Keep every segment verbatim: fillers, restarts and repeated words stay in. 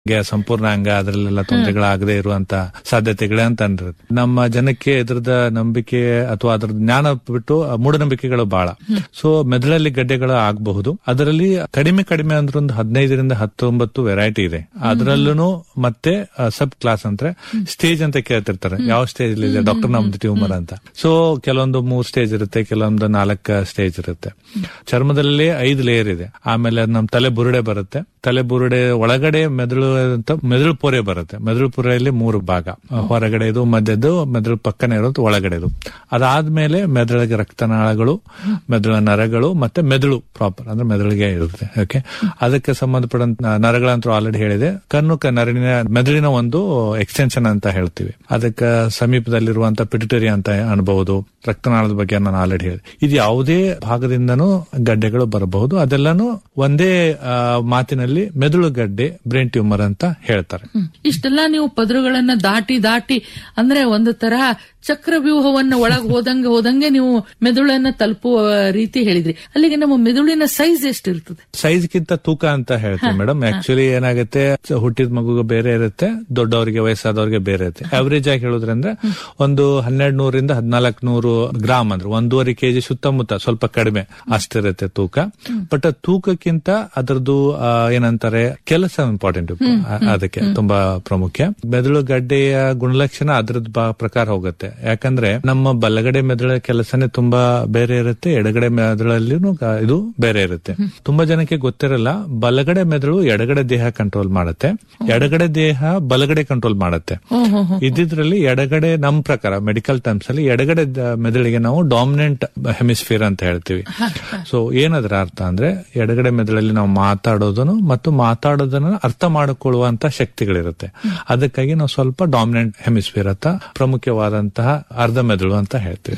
ಸಂಪೂರ್ಣಾಂಗ ಅದರಲ್ಲೆಲ್ಲ ತೊಂದರೆಗಳಾಗದೇ ಇರುವಂತ ಸಾಧ್ಯತೆಗಳೇ ಅಂತ ಅಂದಿರುತ್ತೆ. ನಮ್ಮ ಜನಕ್ಕೆ ಇದ್ರದ ನಂಬಿಕೆ ಅಥವಾ ಅದ್ರ ಜ್ಞಾನ ಬಿಟ್ಟು ಮೂಢನಂಬಿಕೆಗಳು ಬಹಳ. ಸೊ ಮೆದುಳಲ್ಲಿ ಗಡ್ಡೆಗಳು ಆಗಬಹುದು. ಅದರಲ್ಲಿ ಕಡಿಮೆ ಕಡಿಮೆ ಅಂದ್ರೆ ಒಂದು ಹದಿನೈದರಿಂದ ಹತ್ತೊಂಬತ್ತು ವೆರೈಟಿ ಇದೆ. ಅದರಲ್ಲೂ ಮತ್ತೆ ಸಬ್ ಕ್ಲಾಸ್ ಅಂದ್ರೆ ಸ್ಟೇಜ್ ಅಂತ ಕೇಳ್ತಿರ್ತಾರೆ, ಯಾವ ಸ್ಟೇಜ್ ಇದೆ ಡಾಕ್ಟರ್ ನಮ್ದು ಟ್ಯೂಮರ್ ಅಂತ. ಸೊ ಕೆಲವೊಂದು ಮೂರ್ ಸ್ಟೇಜ್ ಇರುತ್ತೆ, ಕೆಲವೊಂದು ನಾಲ್ಕು ಸ್ಟೇಜ್ ಇರುತ್ತೆ. ಚರ್ಮದಲ್ಲಿ ಐದು ಲೇಯರ್ ಇದೆ. ಆಮೇಲೆ ನಮ್ ತಲೆ ಬುರುಡೆ ಬರುತ್ತೆ. ತಲೆ ಬುರುಡೆ ಒಳಗಡೆ ಮೆದುಳು ಅಂತ ಮೆದುಳು ಪೊರೆ ಬರುತ್ತೆ. ಮೆದುಳು ಪೊರೆಯಲ್ಲಿ ಮೂರು ಭಾಗ, ಹೊರಗಡೆದು, ಮಧ್ಯದ್ದು, ಮೆದುಳು ಪಕ್ಕನೆ ಇರೋದು, ಒಳಗಡೆದು. ಅದಾದ್ಮೇಲೆ ಮೆದುಳಿಗೆ ರಕ್ತನಾಳಗಳು, ಮೆದುಳ ನರಗಳು, ಮತ್ತೆ ಮೆದುಳು ಪ್ರಾಪರ್ ಅಂದ್ರೆ ಮೆದುಳಿಗೆ ಇರುತ್ತೆ. ಓಕೆ, ಅದಕ್ಕೆ ಸಂಬಂಧಪಟ್ಟಂತ ನರಗಳಂತೂ ಆಲ್ರೆಡಿ ಹೇಳಿದೆ. ಕಣ್ಣು ನರಳಿನ ಮೆದುಳಿನ ಒಂದು ಎಕ್ಸ್ಟೆನ್ಷನ್ ಅಂತ ಹೇಳ್ತೀವಿ. ಅದಕ್ಕೆ ಸಮೀಪದಲ್ಲಿರುವಂತ ಪಿಟ್ಯುಟರಿ ಅಂತ ಅನ್ಬಹುದು. ರಕ್ತನಾಳದ ಬಗ್ಗೆ ನಾನು ಆಲ್ರೆಡಿ ಹೇಳಿದೆ. ಇದು ಯಾವುದೇ ಭಾಗದಿಂದನೂ ಗಡ್ಡೆಗಳು ಬರಬಹುದು. ಅದೆಲ್ಲಾನು ಒಂದೇ ಮಾತಿನಲ್ಲಿ ಮೆದುಳು ಗಡ್ಡೆ, ಬ್ರೈನ್ ಟ್ಯೂಮರ್ ಅಂತ ಹೇಳ್ತಾರೆ. ಇಷ್ಟೆಲ್ಲ ನೀವು ಪದರುಗಳನ್ನ ದಾಟಿ ದಾಟಿ ಅಂದ್ರೆ ಒಂದು ತರಹ ಚಕ್ರವ್ಯೂಹವನ್ನ ಒಳಗೆ ಹೋದಂಗೆ ಹೋದಂಗೆ ನೀವು ಮೆದುಳನ್ನ ತಲುಪುವ ರೀತಿ ಹೇಳಿದ್ರಿ. ಅಲ್ಲಿಗೆ ನಮ್ಮ ಮೆದುಳಿನ ಸೈಜ್ ಎಷ್ಟಿರ್ತದೆ? ಸೈಜ್ಗಿಂತ ತೂಕ ಅಂತ ಹೇಳ್ತೀವಿ ಮೇಡಮ್. ಆಕ್ಚುಲಿ ಏನಾಗುತ್ತೆ, ಹುಟ್ಟಿದ ಮಗುಗೆ ಬೇರೆ ಇರುತ್ತೆ, ದೊಡ್ಡವರಿಗೆ ವಯಸ್ಸಾದವ್ರಿಗೆ ಬೇರೆ ಇರುತ್ತೆ. ಅವರೇಜ್ ಆಗಿ ಹೇಳುದ್ರಂದ್ರೆ ಒಂದು ಹನ್ನೆರಡು ನೂರಿಂದ ಹದಿನಾಲ್ಕು ನೂರು ಗ್ರಾಮ್ ಅಂದ್ರೆ ಒಂದೂವರೆ ಕೆಜಿ ಸುತ್ತಮುತ್ತ, ಸ್ವಲ್ಪ ಕಡಿಮೆ ಅಷ್ಟಿರುತ್ತೆ ತೂಕ. ಬಟ್ ತೂಕಕ್ಕಿಂತ ಅದರದ್ದು ಏನಂತಾರೆ ಕೆಲಸ ಇಂಪಾರ್ಟೆಂಟ್, ಅದಕ್ಕೆ ತುಂಬಾ ಪ್ರಾಮುಖ್ಯ. ಮೆದುಳು ಗಡ್ಡೆಯ ಗುಣಲಕ್ಷಣ ಅದ್ರದ್ದು ಪ್ರಕಾರ ಹೋಗುತ್ತೆ. ಯಾಕಂದ್ರೆ ನಮ್ಮ ಬಲಗಡೆ ಮೆದುಳ ಕೆಲಸನೇ ತುಂಬಾ ಬೇರೆ ಇರುತ್ತೆ, ಎಡಗಡೆ ಮೆದುಳಲ್ಲಿ ಇದು ಬೇರೆ ಇರುತ್ತೆ. ತುಂಬಾ ಜನಕ್ಕೆ ಗೊತ್ತಿರಲ್ಲ, ಬಲಗಡೆ ಮೆದುಳು ಎಡಗಡೆ ದೇಹ ಕಂಟ್ರೋಲ್ ಮಾಡುತ್ತೆ, ಎಡಗಡೆ ದೇಹ ಬಲಗಡೆ ಕಂಟ್ರೋಲ್ ಮಾಡುತ್ತೆ. ಇದ್ರಲ್ಲಿ ಎಡಗಡೆ ನಮ್ ಪ್ರಕಾರ ಮೆಡಿಕಲ್ ಟರ್ಮ್ಸ್ ಅಲ್ಲಿ ಎಡಗಡೆ ಮೆದುಳಿಗೆ ನಾವು ಡಾಮಿನೆಂಟ್ ಹೆಮಿಸ್ಫಿಯರ್ ಅಂತ ಹೇಳ್ತೀವಿ. ಸೊ ಏನದ್ರ ಅರ್ಥ ಅಂದ್ರೆ ಎಡಗಡೆ ಮೆದುಳಲ್ಲಿ ನಾವು ಮಾತಾಡೋದನ್ನು ಮತ್ತು ಮಾತಾಡೋದನ್ನ ಅರ್ಥ ಮಾಡಿಕೊಳ್ಳುವಂತ ಶಕ್ತಿಗಳಿರುತ್ತೆ. ಅದಕ್ಕಾಗಿ ನಾವು ಸ್ವಲ್ಪ ಡಾಮಿನೆಂಟ್ ಹೆಮಿಸ್ಫಿಯರ್ ಅಂತ ಪ್ರಮುಖವಾದಂತಹ ಅರ್ಧ ಮೆದುಳು ಅಂತ ಹೇಳ್ತೀವಿ.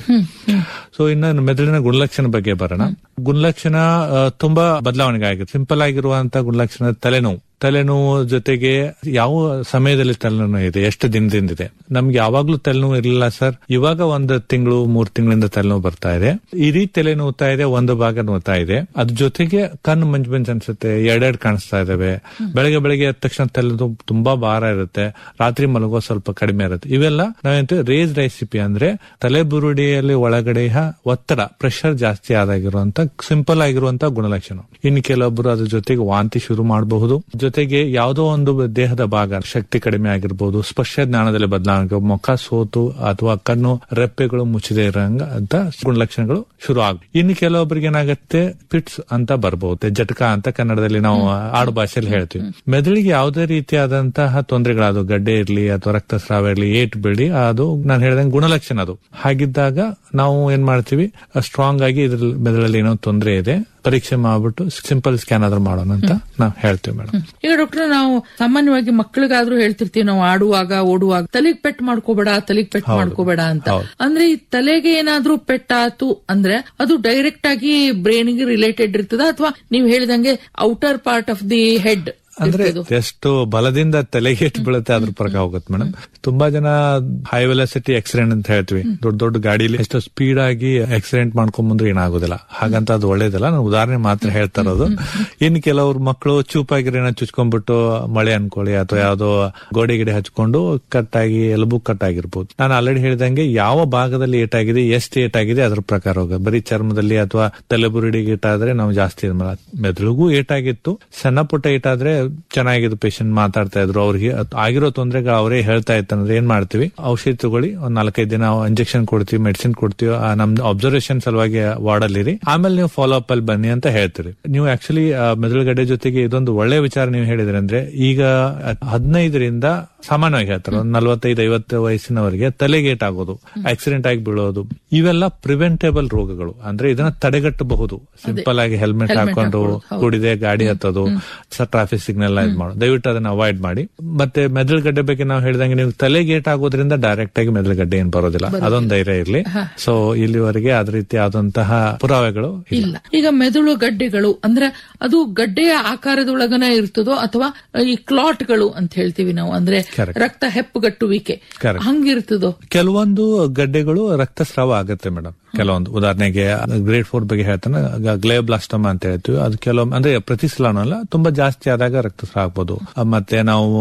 ಸೊ ಇನ್ನು ಮೆದುಳಿನ ಗುಣಲಕ್ಷಣ ಬಗ್ಗೆ ಬರೋಣ. ಗುಣಲಕ್ಷಣ ತುಂಬಾ ಬದಲಾವಣೆ ಆಗಿದೆ. ಸಿಂಪಲ್ ಆಗಿರುವಂತಹ ಗುಣಲಕ್ಷಣ ತಲೆನೋವು. ತಲೆನೋವು ಜೊತೆಗೆ ಯಾವ ಸಮಯದಲ್ಲಿ ತಲೆನೋವು ಇದೆ, ಎಷ್ಟು ದಿನದಿಂದಿದೆ. ನಮ್ಗೆ ಯಾವಾಗ್ಲೂ ತಲೆನೋವು ಇರಲಿಲ್ಲ ಸರ್, ಇವಾಗ ಒಂದು ತಿಂಗಳು ಮೂರ್ ತಿಂಗಳಿಂದ ತಲೆನೋವು ಬರ್ತಾ ಇದೆ. ಈ ರೀತಿ ತಲೆ ನೋವ್ತಾ ಇದೆ, ಒಂದು ಭಾಗ ನೋವ್ತಾ ಇದೆ. ಅದ್ರ ಜೊತೆಗೆ ಕಣ್ಣು ಮಂಜು ಮಂಜು ಅನ್ಸುತ್ತೆ, ಎರಡೆರಡು ಕಾಣಿಸ್ತಾ ಇದಾವೆ. ಬೆಳಗ್ಗೆ ಬೆಳಗ್ಗೆ ಎದ್ದ ತಕ್ಷಣ ತಲೆನೋವು ತುಂಬಾ ಭಾರ ಇರುತ್ತೆ, ರಾತ್ರಿ ಮಲಗೋ ಸ್ವಲ್ಪ ಕಡಿಮೆ ಇರುತ್ತೆ. ಇವೆಲ್ಲ ನಾವೇಂತೀವಿ ರೇಸ್ ರೆಸಿಪಿ ಅಂದ್ರೆ ತಲೆ ಬುರುಡಿಯಲ್ಲಿ ಒಳಗಡೆ ಒತ್ತಡ, ಪ್ರೆಷರ್ ಜಾಸ್ತಿ ಆದಾಗಿರುವಂತ ಸಿಂಪಲ್ ಆಗಿರುವಂತ ಗುಣಲಕ್ಷಣ. ಇನ್ನು ಕೆಲವೊಬ್ರು ಅದ್ರ ಜೊತೆಗೆ ವಾಂತಿ ಶುರು ಮಾಡಬಹುದು. ಜೊತೆಗೆ ಯಾವುದೋ ಒಂದು ದೇಹದ ಭಾಗ ಶಕ್ತಿ ಕಡಿಮೆ ಆಗಿರ್ಬೋದು, ಸ್ಪರ್ಶ ಜ್ಞಾನದಲ್ಲಿ ಬದಲಾವಣೆ, ಮುಖ ಸೋತು ಅಥವಾ ಕಣ್ಣು ರೆಪ್ಪೆಗಳು ಮುಚ್ಚದೆ ಇರಂಗ ಅಂತ ಗುಣಲಕ್ಷಣಗಳು ಶುರು ಆಗ. ಇನ್ನು ಕೆಲವೊಬ್ಬರಿಗೆ ಏನಾಗುತ್ತೆ, ಪಿಟ್ಸ್ ಅಂತ ಬರಬಹುದು, ಜಟಕ ಅಂತ ಕನ್ನಡದಲ್ಲಿ ನಾವು ಆಡು ಭಾಷೆಯಲ್ಲಿ ಹೇಳ್ತೀವಿ. ಮೆದುಳಿಗೆ ಯಾವುದೇ ರೀತಿಯಾದಂತಹ ತೊಂದರೆಗಳಾದವು, ಗಡ್ಡೆ ಇರ್ಲಿ ಅಥವಾ ರಕ್ತಸ್ರಾವ ಇರ್ಲಿ, ಏಟ್ ಬಿಡಿ, ಅದು ನಾನು ಹೇಳಿದಂಗೆ ಗುಣಲಕ್ಷಣ. ಅದು ಹಾಗಿದ್ದಾಗ ನಾವು ಏನ್ ಮಾಡ್ತೀವಿ, ಸ್ಟ್ರಾಂಗ್ ಆಗಿ ಇದ್ರ ಮೆದುಳಲ್ಲಿ ಏನೋ ತೊಂದರೆ ಇದೆ, ಪರೀಕ್ಷೆ ಮಾಡ್ಬಿಟ್ಟು ಸಿಂಪಲ್ ಸ್ಕ್ಯಾನ್ ಆದ್ರೂ ಮಾಡೋಣ ಅಂತ ನಾವು ಹೇಳ್ತೀವಿ ಮೇಡಮ್. ಈಗ ಡಾಕ್ಟರ್, ನಾವು ಸಾಮಾನ್ಯವಾಗಿ ಮಕ್ಕಳಿಗಾದ್ರೂ ಹೇಳ್ತಿರ್ತೀವಿ, ನಾವು ಆಡುವಾಗ ಓಡುವಾಗ ತಲೆಗ್ ಪೆಟ್ ಮಾಡ್ಕೋಬೇಡ, ತಲೆಗ್ ಪೆಟ್ ಮಾಡ್ಕೋಬೇಡ ಅಂತ. ಅಂದ್ರೆ ಈ ತಲೆಗೆ ಏನಾದ್ರೂ ಪೆಟ್ಟಾತು ಅಂದ್ರೆ ಅದು ಡೈರೆಕ್ಟ್ ಆಗಿ ಬ್ರೈನ್ ಗೆ ರಿಲೇಟೆಡ್ ಇರ್ತದ, ಅಥವಾ ನೀವು ಹೇಳಿದಂಗೆ outer part of the head ಅಂದ್ರೆ ಎಷ್ಟು ಬಲದಿಂದ ತಲೆಗೆ ಎಷ್ಟು ಬೀಳುತ್ತೆ ಅದ್ರ ಪ್ರಕಾರ ಹೋಗುತ್ತೆ ಮೇಡಮ್. ತುಂಬಾ ಜನ ಹೈ ವೆಲಾಸಿಟಿ ಆಕ್ಸಿಡೆಂಟ್ ಅಂತ ಹೇಳ್ತೀವಿ, ದೊಡ್ಡ ದೊಡ್ಡ ಗಾಡಿಲಿ ಎಷ್ಟು ಸ್ಪೀಡ್ ಆಗಿ ಆಕ್ಸಿಡೆಂಟ್ ಮಾಡ್ಕೊಂಡ್ ಬಂದ್ರೆ ಏನಾಗೋದಿಲ್ಲ. ಹಾಗಂತ ಅದು ಒಳ್ಳೇದಲ್ಲ, ನಾನು ಉದಾಹರಣೆ ಮಾತ್ರ ಹೇಳ್ತಾ ಇರೋದು. ಇನ್ ಕೆಲವ್ರು ಮಕ್ಕಳು ಚೂಪಾಗಿರೋ ಏನೋ ಚುಚ್ಕೊಂಡ್ಬಿಟ್ಟು ಮಳೆ ಅನ್ಕೊಳ್ಳಿ ಅಥವಾ ಯಾವ್ದೋ ಗೋಡೆ ಗಿಡೆ ಹಚ್ಕೊಂಡು ಕಟ್ಟಾಗಿ ಎಲುಬು ಕಟ್ಟಾಗಿರ್ಬೋದು. ನಾನು ಆಲ್ರೆಡಿ ಹೇಳಿದಂಗೆ ಯಾವ ಭಾಗದಲ್ಲಿ ಏಟಾಗಿದೆ, ಎಷ್ಟು ಏಟಾಗಿದೆ ಅದ್ರ ಪ್ರಕಾರ ಹೋಗುತ್ತೆ. ಬರೀ ಚರ್ಮದಲ್ಲಿ ಅಥವಾ ತಲೆಬುರುಡಿಗೆ ಏಟಾದ್ರೆ ನಾವು ಜಾಸ್ತಿ ಮೆದುಳಿಗೂ ಏಟಾಗಿತ್ತು. ಸಣ್ಣ ಪುಟ್ಟ ಏಟಾದ್ರೆ ಚೆನ್ನಾಗಿದ್ದು ಪೇಷಂಟ್ ಮಾತಾಡ್ತಾ ಇದ್ರು, ಅವ್ರಿಗೆ ಆಗಿರೋ ತೊಂದರೆಗಳು ಅವರೇ ಹೇಳ್ತಾ ಇತ್ತಂದ್ರೆ ಏನ್ ಮಾಡ್ತೀವಿ, ಔಷಧಿ ತಗೊಳ್ಳಿ, ಒಂದ್ ನಾಲ್ಕೈದು ದಿನ ಇಂಜೆಕ್ಷನ್ ಕೊಡ್ತೀವಿ, ಮೆಡಿಸಿನ್ ಕೊಡ್ತೀವಿ, ನಮ್ದು ಅಬ್ಸರ್ವೇಷನ್ ಸಲುವಾಗಿ ವಾರ್ಡಲ್ಲಿರಿ, ಆಮೇಲೆ ನೀವು ಫಾಲೋ ಅಪ್ ಅಲ್ಲಿ ಬನ್ನಿ ಅಂತ ಹೇಳ್ತೀರಿ. ನೀವು ಆಕ್ಚುಲಿ ಮೆದುಳುಗಡ್ಡೆ ಜೊತೆಗೆ ಇದೊಂದು ಒಳ್ಳೆ ವಿಚಾರ ನೀವು ಹೇಳಿದ್ರಿ. ಅಂದ್ರೆ ಈಗ ಹದಿನೈದರಿಂದ ಸಾಮಾನ್ಯವಾಗಿ ಹೇಳ್ತಾರೆ ಒಂದ್ ನಲ್ವತ್ತೈದು ಐವತ್ತು ವಯಸ್ಸಿನವರಿಗೆ ತಲೆಗೇಟ್ ಆಗೋದು, ಆಕ್ಸಿಡೆಂಟ್ ಆಗಿ ಬೀಳೋದು, ಇವೆಲ್ಲ ಪ್ರಿವೆಂಟೇಬಲ್ ರೋಗಗಳು. ಅಂದ್ರೆ ಇದನ್ನ ತಡೆಗಟ್ಟಬಹುದು. ಸಿಂಪಲ್ ಆಗಿ ಹೆಲ್ಮೆಟ್ ಹಾಕೊಂಡು ಕುಡಿದೆ ಗಾಡಿ ಹತ್ತೋದು, ಟ್ರಾಫಿಕ್ ಸಿಗ್ನಲ್ ಇದು ಮಾಡೋದು, ದಯವಿಟ್ಟು ಅದನ್ನ ಅವಾಯ್ಡ್ ಮಾಡಿ. ಮತ್ತೆ ಮೆದುಳುಗಡ್ಡೆ ಬಗ್ಗೆ ನಾವು ಹೇಳಿದಂಗೆ ನೀವು ತಲೆಗೇಟ್ ಆಗೋದ್ರಿಂದ ಡೈರೆಕ್ಟ್ ಆಗಿ ಮೆದುಳುಗಡ್ಡೆ ಏನ್ ಬರೋದಿಲ್ಲ, ಅದೊಂದು ಧೈರ್ಯ ಇರ್ಲಿ. ಸೊ ಇಲ್ಲಿವರೆಗೆ ಅದ ರೀತಿ ಆದಂತಹ ಪುರಾವೆಗಳು ಇಲ್ಲ. ಈಗ ಮೆದುಳು ಗಡ್ಡೆಗಳು ಅಂದ್ರೆ ಅದು ಗಡ್ಡೆಯ ಆಕಾರದೊಳಗನ ಇರ್ತದೋ ಅಥವಾ ಈ ಕ್ಲಾಟ್ಗಳು ಅಂತ ಹೇಳ್ತೀವಿ ನಾವು, ಅಂದ್ರೆ ರಕ್ತ ಹೆಪ್ಪುಗಟ್ಟುವಿಕೆ ಹಂಗಿರ್ತದೋ? ಕೆಲವೊಂದು ಗಡ್ಡೆಗಳು ರಕ್ತಸ್ರಾವ ಆಗುತ್ತೆ ಮೇಡಮ್. ಕೆಲವೊಂದು ಉದಾಹರಣೆಗೆ ಗ್ರೇಡ್ ಫೋರ್ ಬಗ್ಗೆ ಹೇಳ್ತಾನೆ, ಗ್ಲಯೋಬ್ಲಾಸ್ಟೋಮಾ ಅಂತ ಹೇಳ್ತೀವಿ. ಅದು ಕೆಲವೊಮ್ಮೆ ಅಂದ್ರೆ ಪ್ರತಿ ಸಲ ಅಲ್ಲ, ತುಂಬಾ ಜಾಸ್ತಿ ಆದಾಗ ರಕ್ತಸ್ರಾವ ಆಗ್ಬೋದು. ಮತ್ತೆ ನಾವು